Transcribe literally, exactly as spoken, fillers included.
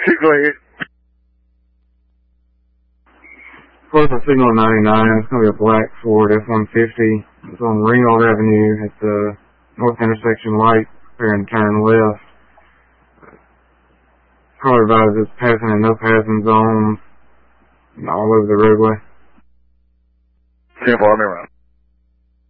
Go ahead. Close to signal ninety-nine. It's going to be a black Ford F one fifty. It's on Ringgold Avenue at the north intersection light, preparing to turn left. Probably about as it's passing in no passing zone all over the roadway. ten four, I'm around.